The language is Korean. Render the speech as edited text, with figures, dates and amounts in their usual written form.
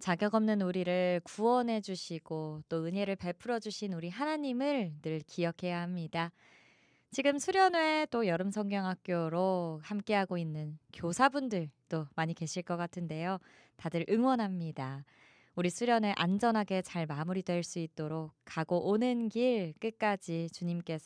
자격 없는 우리를 구원해 주시고 또 은혜를 베풀어 주신 우리 하나님을 늘 기억해야 합니다. 지금 수련회 또 여름 성경학교로 함께하고 있는 교사분들도 많이 계실 것 같은데요. 다들 응원합니다. 우리 수련회 안전하게 잘 마무리될 수 있도록 가고 오는 길 끝까지 주님께서